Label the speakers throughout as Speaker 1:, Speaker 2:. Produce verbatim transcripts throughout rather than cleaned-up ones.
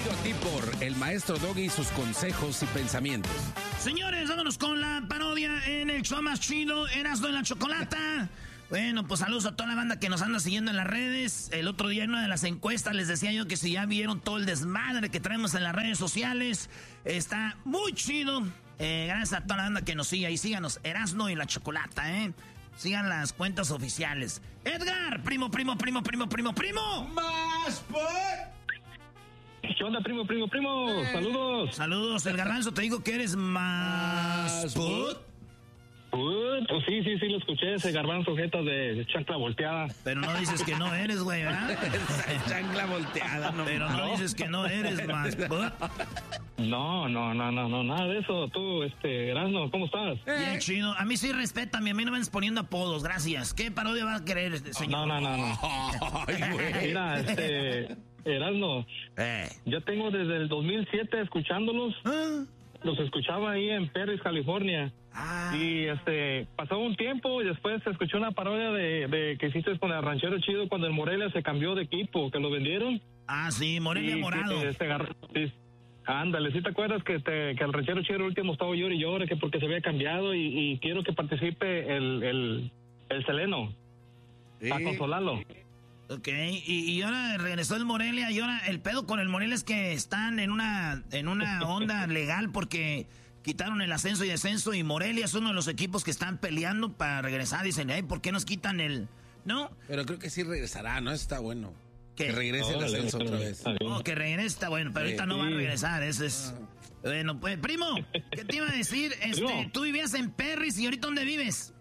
Speaker 1: traído a ti por el maestro Doggy y sus consejos y pensamientos.
Speaker 2: Señores, vámonos con la parodia en el show más chido, Erasmo y la Chocolata. Bueno, pues saludos a toda la banda que nos anda siguiendo en las redes. El otro día en una de las encuestas les decía yo que si ya vieron todo el desmadre que traemos en las redes sociales. Está muy chido. Eh, gracias a toda la banda que nos sigue. Y síganos, Erasmo y la Chocolata, ¿eh? Sigan las cuentas oficiales. Edgar, primo, primo, primo, primo, primo, primo.
Speaker 3: Más por...
Speaker 4: ¿Qué onda, primo, primo, primo? Eh. Saludos.
Speaker 2: Saludos, el Garbanzo te digo que eres más...
Speaker 4: ¿Put? ¿Put? Pues sí, sí, sí, lo escuché, ese Garbanzo jeta de chancla volteada.
Speaker 2: Pero no dices que no eres, güey, ¿verdad?
Speaker 1: Chancla volteada, no.
Speaker 2: Pero no, no dices que no eres más... ¿Put?
Speaker 4: No, no, no, no, no, nada de eso. Tú, este, Erasmo, ¿cómo estás?
Speaker 2: Bien chido. A mí sí respétame, a mí no me andes poniendo apodos, gracias. ¿Qué parodia va a querer, este señor?
Speaker 4: No, no, no, no. Ay, güey. Mira, este, Erasmo,
Speaker 2: eh.
Speaker 4: yo tengo desde el dos mil siete escuchándolos. ¿Ah? Los escuchaba ahí en Perris, California. Ah. Y este, pasó un tiempo y después se escuchó una parodia de, de que hiciste con el Ranchero Chido cuando el Morelia se cambió de equipo, que lo vendieron.
Speaker 2: Ah, sí, Morelia y Morado.
Speaker 4: Que, este, sí, ándale, ¿sí te acuerdas que, te, que el Ranchero Chido último estaba llorando y llora que porque se había cambiado y, y quiero que participe el, el, el Seleno sí. A consolarlo?
Speaker 2: Ok, y, y ahora regresó el Morelia y ahora el pedo con el Morelia es que están en una, en una onda legal porque quitaron el ascenso y descenso y Morelia es uno de los equipos que están peleando para regresar. Dicen, ay, ¿por qué nos quitan el...? ¿No?
Speaker 1: Pero creo que sí regresará, ¿no? Está bueno.
Speaker 2: ¿Qué?
Speaker 1: Que regrese oh, el ascenso otra vez.
Speaker 2: Oh, que regrese está bueno, pero ahorita sí, no va a regresar, ese es... Ah. Bueno, pues, primo, ¿qué te iba a decir? Este, tú vivías en Perris y ¿ahorita dónde vives?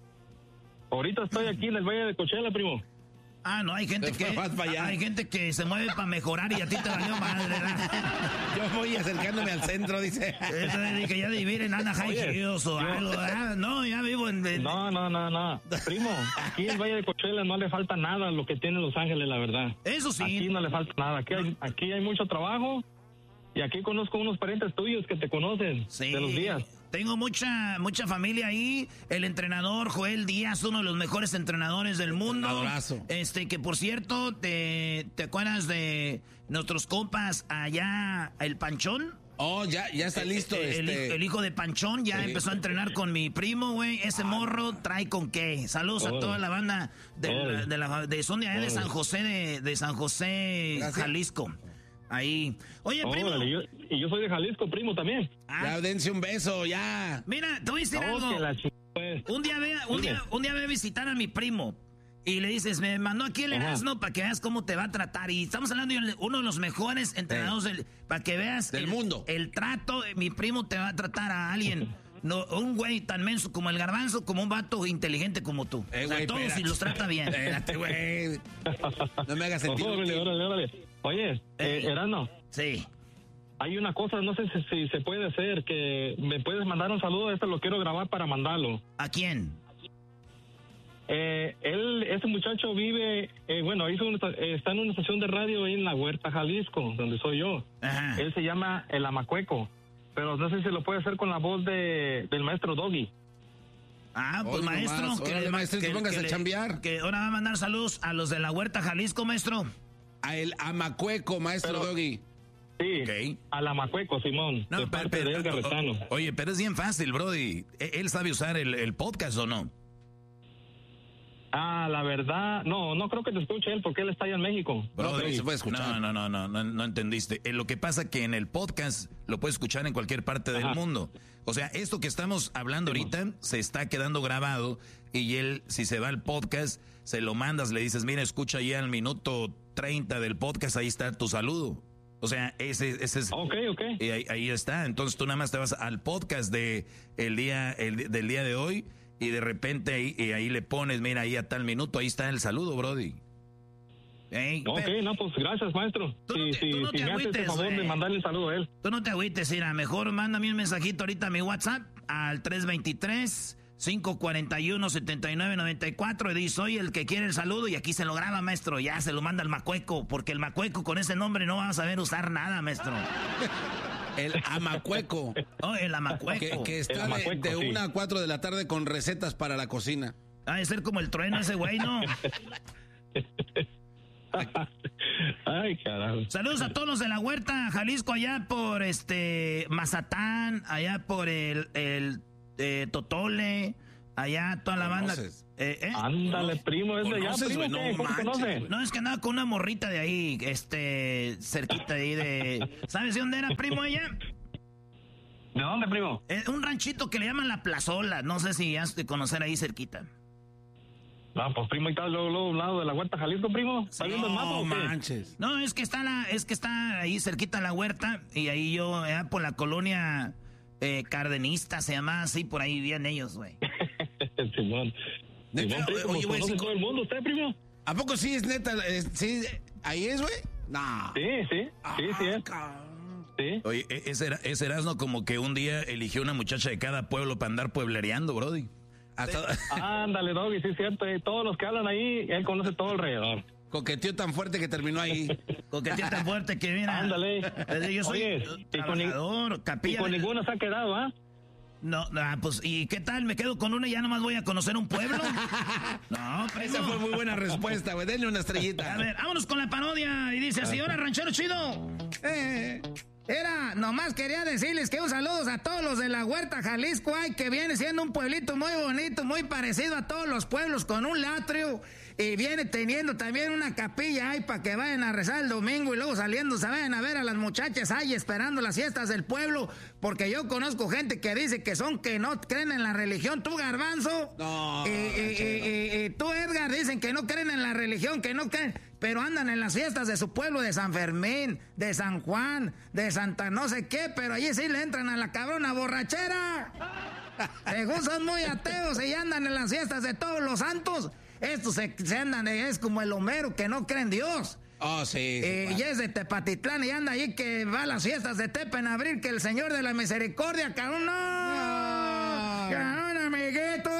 Speaker 4: Ahorita estoy aquí en el Valle de Coachella, primo.
Speaker 2: Ah, no, hay gente que hay gente que se mueve para mejorar y a ti te valió madre, ¿verdad?
Speaker 1: Yo voy acercándome al centro, dice.
Speaker 2: Eso de que ya de vivir en Anaheim Hills o algo, ¿verdad? No, ya vivo en... en...
Speaker 4: No, no, no, no. Primo, aquí en el Valle de Coachella no le falta nada a lo que tiene Los Ángeles, la verdad.
Speaker 2: Eso sí.
Speaker 4: Aquí no le falta nada. Aquí hay, aquí hay mucho trabajo y aquí conozco unos parientes tuyos que te conocen sí. de los días.
Speaker 2: Tengo mucha mucha familia ahí. El entrenador Joel Díaz, uno de los mejores entrenadores del mundo.
Speaker 1: Abrazo.
Speaker 2: Este, que por cierto, te, ¿te acuerdas de nuestros compas allá, el Panchón?
Speaker 1: Oh, ya, ya está listo.
Speaker 2: El,
Speaker 1: este...
Speaker 2: el, el hijo de Panchón ya sí. empezó a entrenar con mi primo, güey. Ese morro trae con qué. Saludos oh. a toda la banda de, oh. la, de, la, de son de, allá oh. de San José, de, de San José, Gracias. Jalisco. Ahí. Oye, oh, primo.
Speaker 4: Vale, yo, y yo soy de Jalisco, primo, también.
Speaker 1: Ah. Ya, dense un beso, ya.
Speaker 2: Mira, te voy a decir
Speaker 4: no,
Speaker 2: algo.
Speaker 4: La ch... pues.
Speaker 2: Un día ve, un día, un día ve a visitar a mi primo. Y le dices, me mandó aquí el Erasmo para que veas cómo te va a tratar. Y estamos hablando de uno de los mejores entrenadores eh. del, para que veas
Speaker 1: del
Speaker 2: el,
Speaker 1: mundo.
Speaker 2: El trato, mi primo te va a tratar a alguien. No, un güey tan menso como el Garbanzo, como un vato inteligente como tú.
Speaker 1: Eh,
Speaker 2: o sea,
Speaker 1: güey,
Speaker 2: todos
Speaker 1: espérate.
Speaker 2: y los trata bien.
Speaker 1: Espérate, güey. No me hagas sentir.
Speaker 4: Órale, órale, órale. Oye, eh, eh, Erasmo.
Speaker 2: Sí.
Speaker 4: Hay una cosa, no sé si, si se puede hacer, que me puedes mandar un saludo, este lo quiero grabar para mandarlo.
Speaker 2: ¿A quién?
Speaker 4: Eh, él, ese muchacho vive, eh, bueno, hizo una, eh, está en una estación de radio en La Huerta, Jalisco, donde soy yo.
Speaker 2: Ajá.
Speaker 4: Él se llama El Amacueco, pero no sé si lo puede hacer con la voz de del maestro Doggy.
Speaker 2: Ah, pues
Speaker 1: Oye,
Speaker 2: maestro,
Speaker 1: nomás,
Speaker 2: que,
Speaker 1: órale, maestro, que, póngase
Speaker 2: que,
Speaker 1: a chambear.
Speaker 2: Que ahora va a mandar saludos a los de La Huerta, Jalisco, maestro.
Speaker 1: A el Amacueco, maestro pero, Doggy.
Speaker 4: Sí,
Speaker 2: okay.
Speaker 4: Al Amacueco, Simón,
Speaker 2: no,
Speaker 4: de
Speaker 2: pero,
Speaker 4: parte
Speaker 2: pero,
Speaker 4: de Edgar Retano.
Speaker 2: Oye, pero es bien fácil, brody. ¿Él sabe usar el, el podcast o no?
Speaker 4: Ah, la verdad, no, no creo que te escuche él porque él está allá en México.
Speaker 1: Brody, no, se puede escuchar.
Speaker 2: No, no, no, no, no, no entendiste. Eh, lo que pasa que en el podcast lo puedes escuchar en cualquier parte Ajá. del mundo. O sea, esto que estamos hablando sí, ahorita se está quedando grabado y él, si se va al podcast, se lo mandas, le dices, mira, escucha ya al minuto treinta del podcast, ahí está tu saludo. O sea, ese, ese es...
Speaker 4: Ok, ok.
Speaker 2: Y ahí, ahí está. Entonces tú nada más te vas al podcast de el día, el, del día de hoy y de repente ahí, y ahí le pones, mira, ahí a tal minuto, ahí está el saludo, brody.
Speaker 4: Hey, ok, pero, no, pues gracias, maestro.
Speaker 2: Tú no te,
Speaker 4: si
Speaker 2: tú no
Speaker 4: si
Speaker 2: te
Speaker 4: me
Speaker 2: agüites,
Speaker 4: haces el favor
Speaker 2: eh.
Speaker 4: de mandarle un saludo a él.
Speaker 2: Tú no te agüites, mira, mejor mándame un mensajito ahorita a mi WhatsApp al tres veintitrés, cinco cuarenta y uno, setenta y nueve noventa y cuatro y di, soy el que quiere el saludo y aquí se lo graba, maestro. Ya se lo manda el Macueco, porque el Macueco con ese nombre no va a saber usar nada, maestro.
Speaker 1: El Amacueco.
Speaker 2: Oh, el Amacueco.
Speaker 1: Que, que está
Speaker 4: Amacueco,
Speaker 1: de, de
Speaker 4: sí.
Speaker 1: una a cuatro de la tarde con recetas para la cocina.
Speaker 2: Ha de ser como el trueno ese güey, ¿no?
Speaker 4: Ay, carajo.
Speaker 2: Saludos a todos los de la Huerta, Jalisco, allá por este Mazatán, allá por el, el eh, Totole, allá toda la banda. Eh, eh.
Speaker 4: Ándale, primo, es de allá, primo,
Speaker 1: no,
Speaker 4: ¿qué? ¿Cómo conoce?
Speaker 2: No, es que andaba con una morrita de ahí, este, cerquita de ahí de... ¿Sabes de dónde era, primo, ella?
Speaker 4: ¿De dónde, primo?
Speaker 2: Eh, un ranchito que le llaman La Plazola, no sé si has de conocer ahí cerquita.
Speaker 4: No, pues primo, ¿y estás luego, luego, a un lado de la Huerta, Jalisco, primo? ¿Estás
Speaker 2: Sí,
Speaker 4: viendo el mapa o qué?
Speaker 1: manches.
Speaker 2: No, es que está la, es que está ahí cerquita la Huerta, y ahí yo, eh, por la colonia eh, Cardenista, se llama así, por ahí vivían ellos, güey.
Speaker 4: Simón.
Speaker 1: Neta,
Speaker 4: Simón, primo,
Speaker 1: oye, güey,
Speaker 4: ¿conoce
Speaker 1: sí,
Speaker 4: todo el mundo usted, primo?
Speaker 1: ¿A poco sí es neta? eh, ¿Sí? ¿Ahí es, güey? No.
Speaker 4: Sí, sí, sí, sí es. Sí.
Speaker 2: Oye, ese, era, ese Erasmo como que un día eligió una muchacha de cada pueblo para andar pueblereando, brody.
Speaker 1: Hasta
Speaker 4: Ándale, Doggy, sí es cierto. eh, Todos los que hablan ahí, él conoce todo alrededor.
Speaker 1: coqueteó tan fuerte que terminó ahí.
Speaker 2: Coquetía tan fuerte que viene.
Speaker 4: Ándale.
Speaker 2: Yo soy
Speaker 4: Oye,
Speaker 2: trabajador,
Speaker 4: y con,
Speaker 2: capilla.
Speaker 4: y con
Speaker 2: de-
Speaker 4: ninguno se ha quedado, ¿ah?
Speaker 2: No, no, pues, ¿y qué tal? ¿Me quedo con una y ya nomás voy a conocer un pueblo? No,
Speaker 1: Esa
Speaker 2: primo.
Speaker 1: fue muy buena respuesta, güey. Denle una estrellita.
Speaker 2: A ver, vámonos con la parodia. Y dice así, hola, ranchero chido.
Speaker 1: Eh,
Speaker 2: Era, nomás quería decirles que un saludo a todos los de la Huerta, Jalisco, ay, que viene siendo un pueblito muy bonito, muy parecido a todos los pueblos, con un atrio, y viene teniendo también una capilla ahí para que vayan a rezar el domingo y luego saliendo se vayan a ver a las muchachas ahí esperando las fiestas del pueblo, porque yo conozco gente que dice que son que no creen en la religión. Tú, Garbanzo,
Speaker 1: No,
Speaker 2: y, y- y- y- y tú, Edgar, dicen que no creen en la religión, que no creen, pero andan en las fiestas de su pueblo, de San Fermín, de San Juan, de Santa no sé qué, pero allí sí le entran a la cabrona borrachera. Según son muy ateos y andan en las fiestas de todos los santos, estos se, se andan, es como el Homero que no cree en Dios.
Speaker 1: Oh, sí.
Speaker 2: Eh, y es de Tepatitlán y anda ahí que va a las fiestas de Tepa en abril, que el Señor de la Misericordia, cabrón, no,
Speaker 1: No.
Speaker 2: cabrón, amiguito.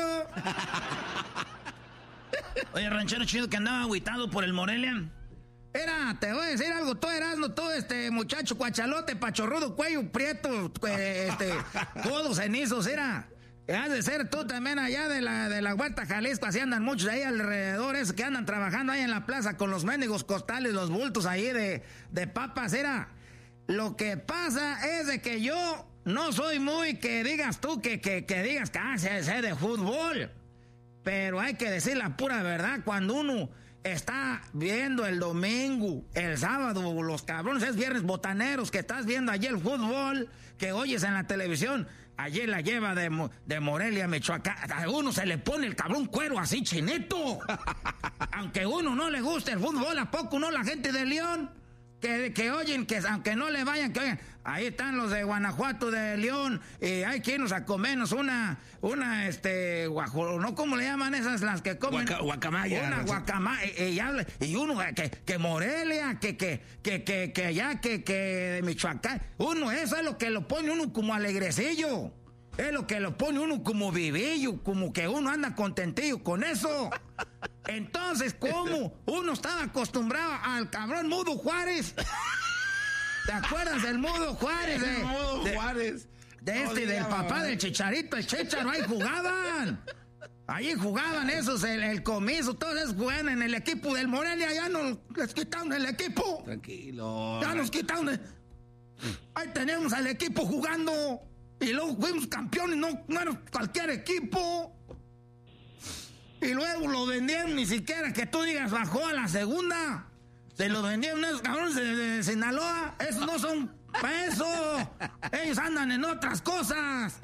Speaker 2: Oye, ranchero chido que andaba agüitado por el Morelia. Era, te voy a decir algo, tú Erasmo, tú este muchacho cuachalote, pachorrudo, cuello prieto, eh, este, codos cenizos, era. Has de ser tú también allá de la, de la Huerta, Jalisco, así andan muchos ahí alrededor, esos que andan trabajando ahí en la plaza con los mendigos costales, los bultos ahí de, de papas, era. Lo que pasa es de que yo no soy muy que digas tú, que, que, que digas que ah, sé, sé de fútbol. Pero hay que decir la pura verdad, cuando uno está viendo el domingo, el sábado, los cabrones, es viernes botaneros, que estás viendo allí el fútbol, que oyes en la televisión, allí la lleva de, de Morelia, Michoacán, a uno se le pone el cabrón cuero así chinito. Aunque uno no le guste el fútbol, ¿a poco no la gente de León? Que, que oyen, que aunque no le vayan, que oigan, ahí están los de Guanajuato, de León, y hay que irnos a comernos una, una, este, guajo, ¿no? ¿Cómo le llaman esas las que comen?
Speaker 1: Guaca- guacamaya.
Speaker 2: Una guacamaya, y, y, habla- y uno, que, que Morelia, que, que, que, que, que allá, que, que de Michoacán, uno, eso es lo que lo pone uno como alegrecillo, es lo que lo pone uno como vivillo, como que uno anda contentillo con eso. Entonces, ¿cómo uno estaba acostumbrado al cabrón Mudo Juárez? ¿Te acuerdas del Mudo Juárez? De,
Speaker 1: El Mudo
Speaker 2: de-
Speaker 1: Juárez.
Speaker 2: de este,
Speaker 1: No,
Speaker 2: del
Speaker 1: diga,
Speaker 2: papá
Speaker 1: mamá.
Speaker 2: del Chicharito, el Chicharo, ahí jugaban. Ahí jugaban esos, el, el comiso, todos esos jugaban en el equipo del Morelia, ya nos les quitaron el equipo.
Speaker 1: Tranquilo.
Speaker 2: Ya nos quitaron el... Ahí tenemos al equipo jugando. Y luego fuimos campeones, no, no era cualquier equipo. Y luego lo vendieron, ni siquiera que tú digas bajó a la segunda. Se lo vendieron esos cabrones de, de Sinaloa. Esos no son para eso. Ellos andan en otras cosas.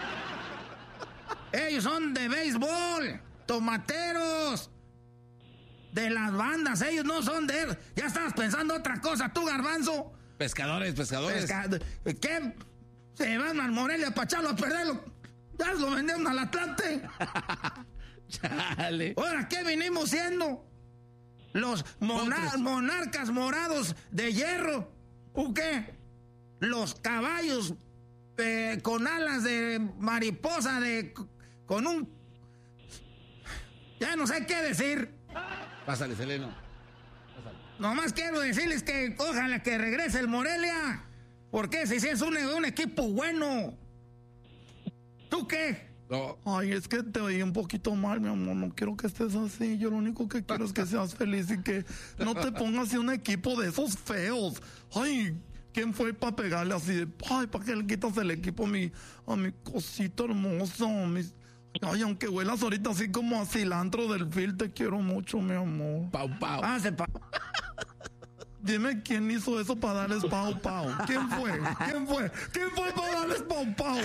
Speaker 2: Ellos son de béisbol, tomateros, de las bandas. Ellos no son de... Ya estabas pensando otra cosa, tú, Garbanzo.
Speaker 1: Pescadores, pescadores.
Speaker 2: Pesca- ¿Qué? Se van al Morelia para echarlo a perderlo. Ya lo vendieron al Atlante.
Speaker 1: Chale.
Speaker 2: Ahora, ¿qué vinimos siendo? Los mona-
Speaker 1: Otros.
Speaker 2: monarcas morados de hierro. ¿O qué? Los caballos eh, con alas de mariposa, de con un... Ya no sé qué decir.
Speaker 1: Pásale, Seleno.
Speaker 2: Nomás quiero decirles que ojalá que regrese el Morelia. Porque si sí es un, un equipo bueno. ¿Tú qué?
Speaker 1: Oh.
Speaker 3: Ay, es que te oí un poquito mal, mi amor. No quiero que estés así. Yo lo único que quiero es que seas feliz y que no te pongas en un equipo de esos feos. Ay, ¿quién fue para pegarle así de, ay, para que le quitas el equipo a mi, a mi cosito hermoso? Mis, ay, aunque huelas ahorita así como a cilantro del fil, te quiero mucho, mi amor.
Speaker 1: Pau, pau.
Speaker 2: Ah, se pa...
Speaker 3: Dime quién hizo eso para darles pau, pau. ¿Quién fue? ¿Quién fue? ¿Quién fue para darles pau, pau?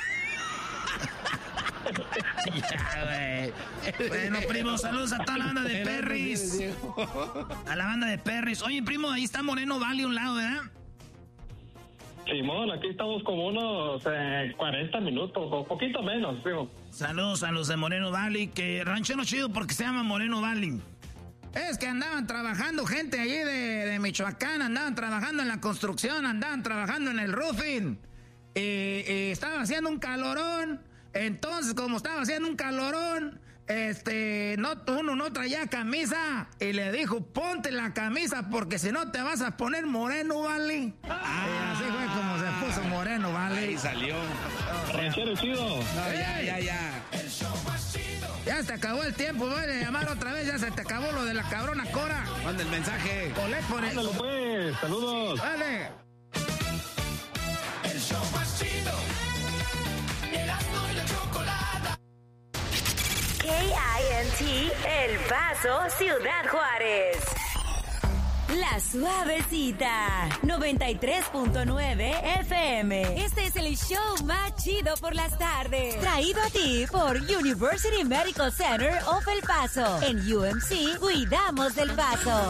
Speaker 2: Ya, güey. Bueno, primo, saludos a toda la banda de Perris. A la banda de Perris. Oye, primo, ahí está Moreno Valley a un lado, ¿verdad?
Speaker 4: Simón, aquí estamos como unos eh, cuarenta minutos, o poquito menos, primo.
Speaker 2: Saludos a los de Moreno Valley, que ranchero chido porque se llama Moreno Valley. Es que andaban trabajando gente allí de, de Michoacán, andaban trabajando en la construcción, andaban trabajando en el roofing. Y, y estaba haciendo un calorón. Entonces, como estaba haciendo un calorón, este, no, uno no traía camisa y le dijo, ponte la camisa porque si no te vas a poner moreno, ¿vale? Ah, y así fue como se puso moreno, ¿vale?
Speaker 1: Ahí salió.
Speaker 4: Ranchero chido.
Speaker 1: No, ya, ya, ya.
Speaker 2: Ya se acabó el tiempo, voy a llamar otra vez, ya se te acabó lo de la cabrona Cora.
Speaker 1: Manda el mensaje.
Speaker 2: Olé por el...
Speaker 4: Ándale pues, saludos.
Speaker 2: Dale.
Speaker 5: El show más chido. Erasmo y la Chocolata.
Speaker 6: K I N T El Paso, Ciudad Juárez. La Suavecita, noventa y tres punto nueve F M. Este es el show más chido por las tardes. Traído a ti por University Medical Center of El Paso. En U M C, cuidamos del Paso.